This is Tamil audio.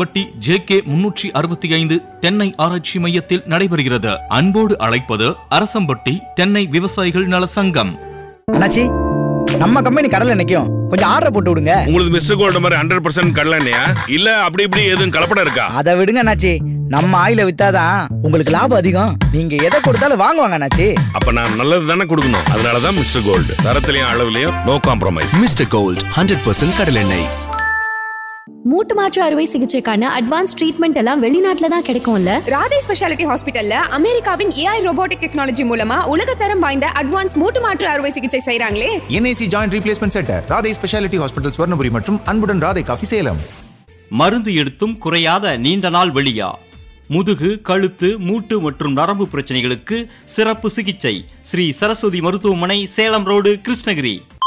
பட்டி JK 365 தென்னை ஆராய்ச்சி மையத்தில் நடைபெறுகிறது. அன்போடு அழைப்பது அரசம்பட்டி தென்னை விவசாயிகள் நல சங்கம். அண்ணாச்சி, நம்ம கம்பெனி கடலை எண்ணெய்க்கும் கொஞ்சம் ஆர்டர் போட்டு விடுங்க. உங்களுக்கு மிஸ்டர் கோல்ட் மாதிரி 100% கடலை எண்ணெயா இல்ல அப்படி இப்படி எதுவும் கலப்படம் இருக்கா? அதை விடுங்க அண்ணாச்சி, நம்ம ஆயில வித்தாதான் உங்களுக்கு லாபம் அதிகம். நீங்க எதை கொடுத்தாலும் வாங்குவாங்க அண்ணாச்சி. அப்ப நான் நல்லது தானே கொடுக்கணும். அதனாலதான் mister gold, தரத்திலையும் அளவுலயும் no compromise. Mister gold 100% கடலெண்ணெய். மூட்டு மாற்று அறுவை சிகிச்சைக்கான அட்வான்ஸ் ட்ரீட்மெண்ட் எல்லாம் வெளிநாட்டுல தான் கிடைக்கும்ல. ராதே ஸ்பெஷாலிட்டி ஹாஸ்பிட்டல்ல அமெரிக்காவின் AI ரோபோட்டிக் டெக்னாலஜி மூலமா உலகத்தரம் வாய்ந்த அட்வான்ஸ் மூட்டு மாற்று அறுவை சிகிச்சை செய்றாங்களே. NAC joint replacement centre, Radhe speciality hospital, Swarnapuri மற்றும் அன்புடன் ராதே காஃபி, சேலம். மருந்து எடுத்தும் குறையாத நீண்ட நாள் வெளியா, முதுகு, கழுத்து, மூட்டு மற்றும் நரம்பு பிரச்சனைகளுக்கு சிறப்பு சிகிச்சை ஸ்ரீ சரஸ்வதி மருத்துவமனை, சேலம் ரோடு, கிருஷ்ணகிரி.